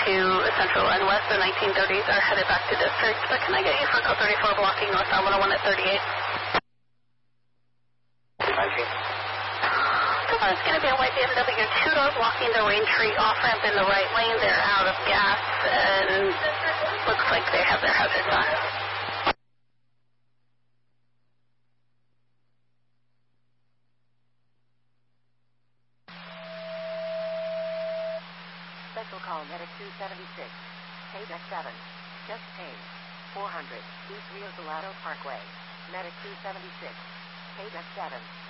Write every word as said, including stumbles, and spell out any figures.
to Central and West. The nineteen thirties are headed back to District. But can I get you for code thirty-four blocking northbound one oh one at thirty-eight? nineteen. So it's going to be a white B M W two-door blocking the Raintree off-ramp in the right lane. They're out of gas and looks like they have their hazards on. Special call Medic two seventy-six. Page X seven. Just page. four hundred. East Rio Salado Parkway. Medic two seventy-six. Page X seven.